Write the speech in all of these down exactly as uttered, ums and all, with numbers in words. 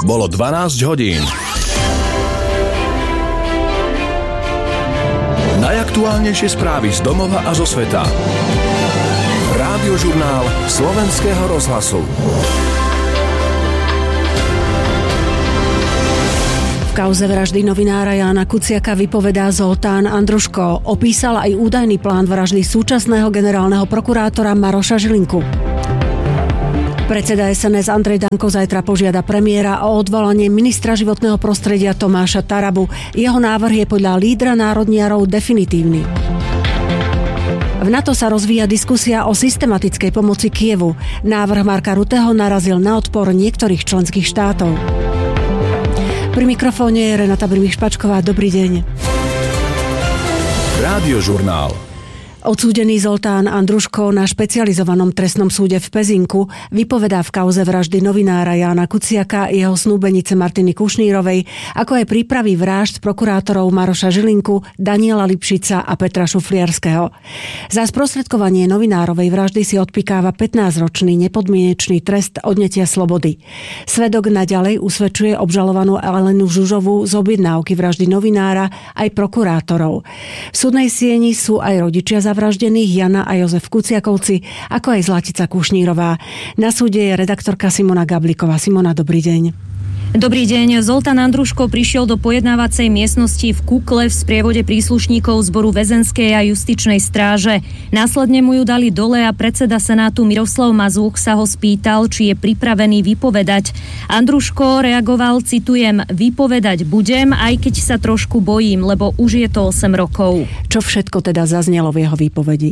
Bolo dvanásť hodín. Najaktuálnejšie správy z domova a zo sveta. Rádiožurnál Slovenského rozhlasu. V kauze vraždy novinára Jána Kuciaka vypovedá Zoltán Andruško. Opísal aj údajný plán vraždy súčasného generálneho prokurátora Maroša Žilinku. Predseda es en es Andrej Danko zajtra požiada premiéra o odvolanie ministra životného prostredia Tomáša Tarabu. Jeho návrh je podľa lídra národniarov definitívny. V NATO sa rozvíja diskusia o systematickej pomoci Kyjevu. Návrh Marka Rutteho narazil na odpor niektorých členských štátov. Pri mikrofóne je Renata Brimich-Špačková. Dobrý deň. Rádiožurnál. Odsúdený Zoltán Andruško na špecializovanom trestnom súde v Pezinku vypovedá v kauze vraždy novinára Jána Kuciaka, jeho snúbenice Martiny Kušnírovej, ako aj prípravy vražd prokurátorov Maroša Žilinku, Daniela Lipšica a Petra Šufliarského. Za sprostredkovanie novinárovej vraždy si odpikáva pätnásťročný nepodmienečný trest odňatia slobody. Svedok naďalej usvedčuje obžalovanú Alenu Žužovú z objednávky vraždy novinára aj prokurátorov. V súdnej sieni sú aj rodičia za zavraždených Jana a Jozef Kuciakovci, ako aj Zlatica Kušnírová. Na súde je redaktorka Simona Gablíková. Simona, dobrý deň. Dobrý deň. Zoltán Andruško prišiel do pojednávacej miestnosti v Kukle v sprievode príslušníkov zboru väzenskej a justičnej stráže. Následne mu ju dali dole a predseda Senátu Miroslav Mazúch sa ho spýtal, či je pripravený vypovedať. Andruško reagoval, citujem, vypovedať budem, aj keď sa trošku bojím, lebo už je to osem rokov. Čo všetko teda zaznelo v jeho výpovedi?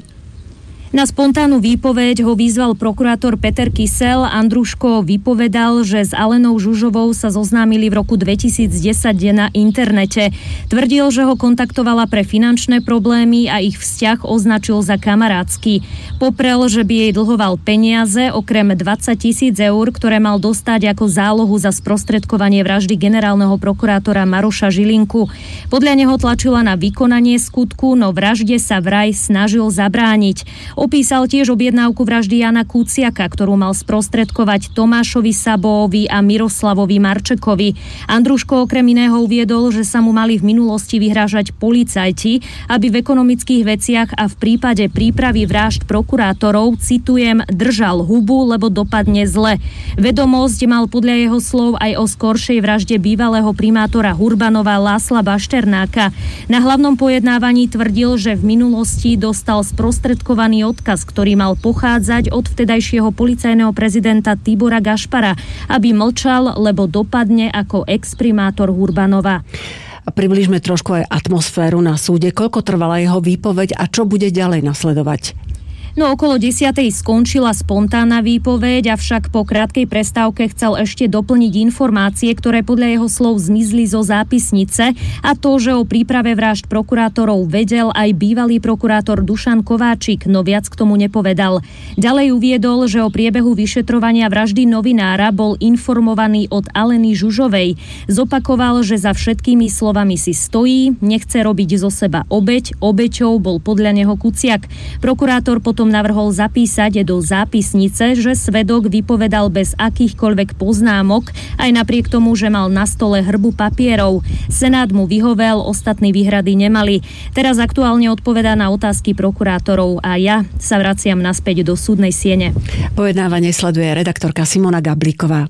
Na spontánnu výpoveď ho vyzval prokurátor Peter Kysel. Andruško vypovedal, že s Alenou Žužovou sa zoznámili v roku dvetisícdesať na internete. Tvrdil, že ho kontaktovala pre finančné problémy a ich vzťah označil za kamarátsky. Poprel, že by jej dlhoval peniaze, okrem dvadsať tisíc eur, ktoré mal dostať ako zálohu za sprostredkovanie vraždy generálneho prokurátora Maroša Žilinku. Podľa neho tlačila na vykonanie skutku, no vražde sa vraj snažil zabrániť. Opísal tiež objednávku vraždy Jána Kuciaka, ktorú mal sprostredkovať Tomášovi Sabóovi a Miroslavovi Marčekovi. Andruško okrem iného uviedol, že sa mu mali v minulosti vyhrážať policajti, aby v ekonomických veciach a v prípade prípravy vražd prokurátorov, citujem, držal hubu, lebo dopadne zle. Vedomosť mal podľa jeho slov aj o skoršej vražde bývalého primátora Hurbanova Lásla Bašternáka. Na hlavnom pojednávaní tvrdil, že v minulosti dostal sprostredkovaný odkaz, ktorý mal pochádzať od vtedajšieho policajného prezidenta Tibora Gašpara, aby mlčal, lebo dopadne ako ex-primátor Hurbanova. A približme trošku aj atmosféru na súde. Koľko trvala jeho výpoveď a čo bude ďalej nasledovať? No okolo desiatej skončila spontánna výpoveď, avšak po krátkej prestávke chcel ešte doplniť informácie, ktoré podľa jeho slov zmizli zo zápisnice, a to, že o príprave vražd prokurátorov vedel aj bývalý prokurátor Dušan Kováčik, no viac k tomu nepovedal. Ďalej uviedol, že o priebehu vyšetrovania vraždy novinára bol informovaný od Aleny Žužovej. Zopakoval, že za všetkými slovami si stojí, nechce robiť zo seba obeť, obeťou bol podľa neho Kuciak. Prokurátor potom navrhol zapísať do zápisnice, že svedok vypovedal bez akýchkoľvek poznámok, aj napriek tomu, že mal na stole hrbu papierov. Senát mu vyhovel, ostatní výhrady nemali. Teraz aktuálne odpovedá na otázky prokurátorov a ja sa vraciam naspäť do súdnej siene. Pojednávanie sleduje redaktorka Simona Gablíková.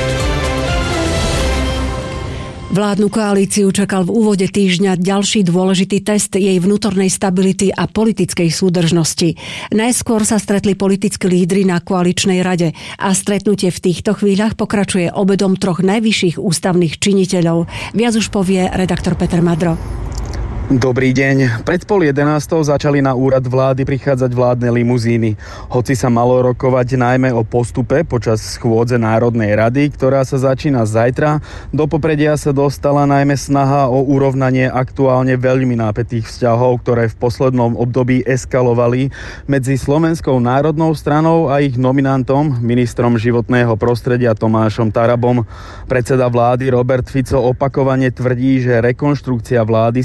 Vládnu koalíciu čakal v úvode týždňa ďalší dôležitý test jej vnútornej stability a politickej súdržnosti. Najskôr sa stretli politickí lídri na koaličnej rade a stretnutie v týchto chvíľach pokračuje obedom troch najvyšších ústavných činiteľov. Viac už povie redaktor Peter Madro. Dobrý deň. Pred pol jedenástou začali na úrad vlády prichádzať vládne limuzíny. Hoci sa malo rokovať najmä o postupe počas schôdze Národnej rady, ktorá sa začína zajtra, do popredia sa dostala najmä snaha o urovnanie aktuálne veľmi nápätých vzťahov, ktoré v poslednom období eskalovali medzi Slovenskou národnou stranou a ich nominantom, ministrom životného prostredia Tomášom Tarabom. Predseda vlády Robert Fico opakovane tvrdí, že rekonštrukcia vlády sa nepripravila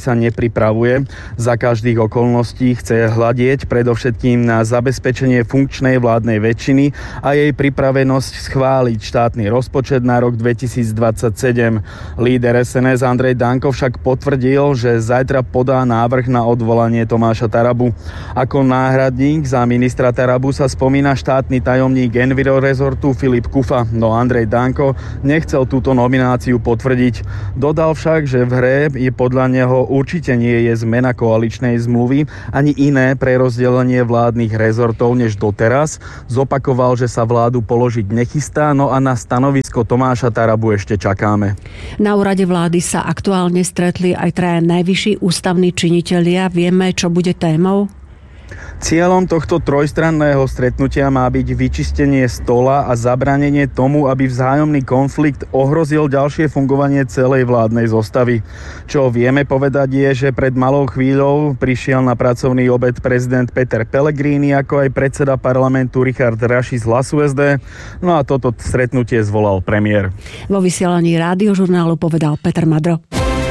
pripravuje. Za každých okolností chce hľadieť predovšetkým na zabezpečenie funkčnej vládnej väčšiny a jej pripravenosť schváliť štátny rozpočet na rok dvetisícdvadsaťsedem. Líder es en es Andrej Danko však potvrdil, že zajtra podá návrh na odvolanie Tomáša Tarabu. Ako náhradník za ministra Tarabu sa spomína štátny tajomník Enviro rezortu Filip Kufa, no Andrej Danko nechcel túto nomináciu potvrdiť. Dodal však, že v hre je podľa neho určite nie je zmena koaličnej zmluvy ani iné prerozdelenie vládnych rezortov než doteraz. Zopakoval, že sa vládu položiť nechystá, no a na stanovisko Tomáša Tarabu ešte čakáme. Na úrade vlády sa aktuálne stretli aj traja najvyšší ústavní činitelia. Vieme, čo bude témou? Cieľom tohto trojstranného stretnutia má byť vyčistenie stola a zabránenie tomu, aby vzájomný konflikt ohrozil ďalšie fungovanie celej vládnej zostavy. Čo vieme povedať je, že pred malou chvíľou prišiel na pracovný obed prezident Peter Pellegrini, ako aj predseda parlamentu Richard Raši z Hlasu es dé. No a toto stretnutie zvolal premiér. Vo vysielaní rádiožurnálu povedal Peter Madro.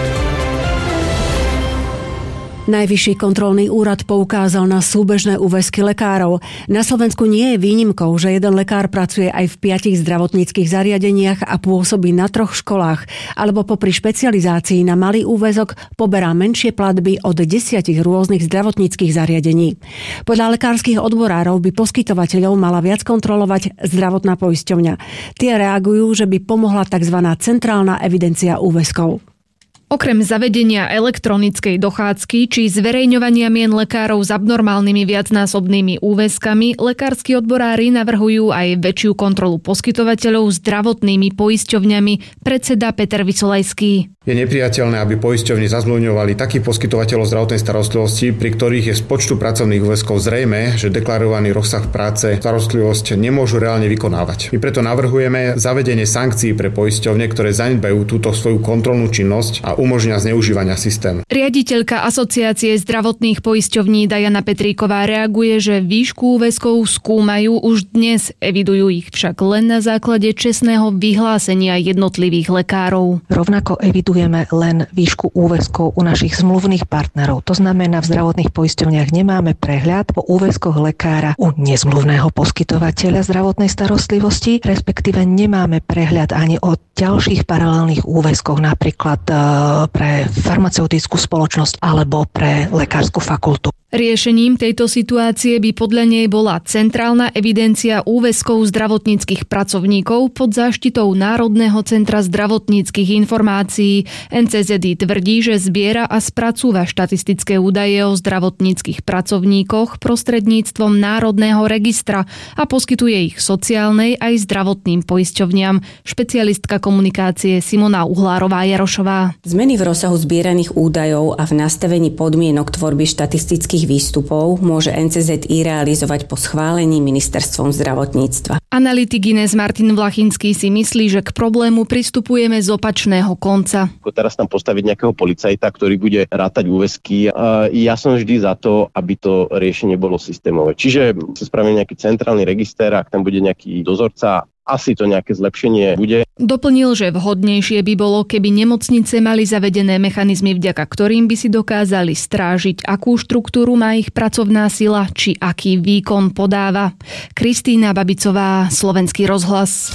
Najvyšší kontrolný úrad poukázal na súbežné úväzky lekárov. Na Slovensku nie je výnimkou, že jeden lekár pracuje aj v piatich zdravotníckych zariadeniach a pôsobí na troch školách, alebo popri špecializácii na malý úväzok poberá menšie platby od desiatich rôznych zdravotníckych zariadení. Podľa lekárskych odborárov by poskytovateľov mala viac kontrolovať zdravotná poisťovňa. Tie reagujú, že by pomohla tzv. Centrálna evidencia úväzkov. Okrem zavedenia elektronickej dochádzky či zverejňovania mien lekárov s abnormálnymi viacnásobnými úväzkami, lekársky odborári navrhujú aj väčšiu kontrolu poskytovateľov zdravotnými poisťovňami, predseda Peter Vysolajský. Je nepriateľné, aby poisťovne zazmluvňovali takých poskytovateľov zdravotnej starostlivosti, pri ktorých je z počtu pracovných úväzkov zrejmé, že deklarovaný rozsah práce starostlivosť nemôžu reálne vykonávať. My preto navrhujeme zavedenie sankcií pre poisťovne, ktoré zanedbajú túto svoju kontrolnú činnosť a umožnia zneužívania systému. Riaditeľka Asociácie zdravotných poisťovní Diana Petríková reaguje, že výšku úväzkov skúmajú už dnes, evidujú ich však len na základe čestného vyhlásenia jednotlivých lekárov. Rovnako evidujeme len výšku úväzkov u našich zmluvných partnerov. To znamená, v zdravotných poisťovniach nemáme prehľad o úväzkoch lekára u nezmluvného poskytovateľa zdravotnej starostlivosti, respektíve nemáme prehľad ani o ďalších paralelných úväzkoch, napríklad pre farmaceutickú spoločnosť alebo pre lekárskú fakultu. Riešením tejto situácie by podľa nej bola centrálna evidencia úväzkov zdravotníckych pracovníkov pod záštitou Národného centra zdravotníckych informácií. en cé zet í tvrdí, že zbiera a spracúva štatistické údaje o zdravotníckych pracovníkoch prostredníctvom Národného registra a poskytuje ich sociálnej aj zdravotným poisťovniam. Špecialistka komunikácie Simona Uhlárová-Jarošová. Zmeny v rozsahu zbieraných údajov a v nastavení podmienok tvorby štatistických výstupov môže en cé zet í realizovať po schválení ministerstvom zdravotníctva. Analytik Ines Martin Vlachinský si myslí, že k problému pristupujeme z opačného konca. Teraz tam postaviť nejakého policajta, ktorý bude rátať úväzky. Ja som vždy za to, aby to riešenie bolo systémové. Čiže sa spravíme nejaký centrálny register, ak tam bude nejaký dozorca, asi to nejaké zlepšenie bude. Doplnil, že vhodnejšie by bolo, keby nemocnice mali zavedené mechanizmy, vďaka ktorým by si dokázali strážiť, akú štruktúru má ich pracovná sila, či aký výkon podáva. Kristína Babicová, Slovenský rozhlas.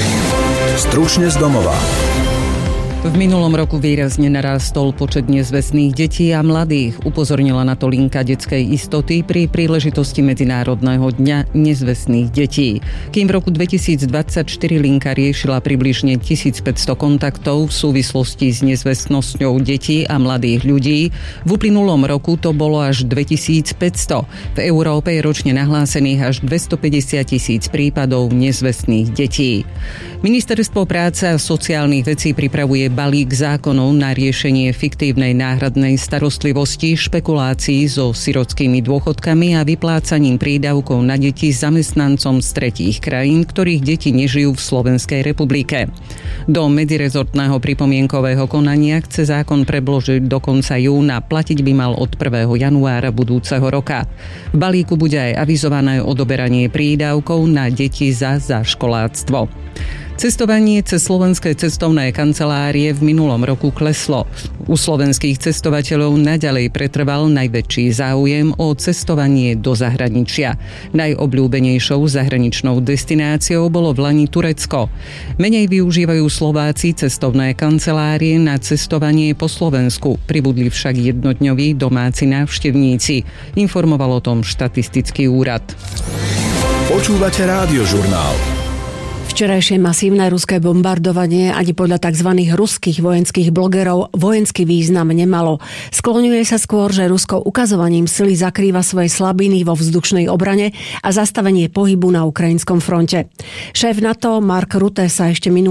Stručne z domova. V minulom roku výrazne narástol počet nezvestných detí a mladých. Upozornila na to linka detskej istoty pri príležitosti Medzinárodného dňa nezvestných detí. Kým v roku dvetisícdvadsaťštyri linka riešila približne tisícpäťsto kontaktov v súvislosti s nezvestnosťou detí a mladých ľudí, v uplynulom roku to bolo až dvetisícpäťsto. V Európe je ročne nahlásených až dvestopäťdesiat tisíc prípadov nezvestných detí. Ministerstvo práce a sociálnych vecí pripravuje balík zákonov na riešenie fiktívnej náhradnej starostlivosti, špekulácií so sirotskými dôchodkami a vyplácaním prídavkov na deti zamestnancom z tretích krajín, ktorých deti nežijú v Slovenskej republike. Do medzirezortného pripomienkového konania chce zákon predložiť do konca júna, platiť by mal od prvého januára budúceho roka. V balíku bude aj avizované odoberanie prídavkov na deti za zaškoláctvo. Cestovanie cez slovenské cestovné kancelárie v minulom roku kleslo. U slovenských cestovateľov naďalej pretrval najväčší záujem o cestovanie do zahraničia. Najobľúbenejšou zahraničnou destináciou bolo vlani Turecko. Menej využívajú Slováci cestovné kancelárie na cestovanie po Slovensku. Pribudli však jednodňoví domáci návštevníci. Informoval o tom štatistický úrad. Počúvate Rádiožurnál. Včerajšie masívne ruské bombardovanie ani podľa tzv. Ruských vojenských blogerov vojenský význam nemalo. Skloňuje sa skôr, že Rusko ukazovaním sily zakrýva svoje slabiny vo vzdušnej obrane a zastavenie pohybu na ukrajinskom fronte. Šéf NATO Mark Rutte sa ešte minulý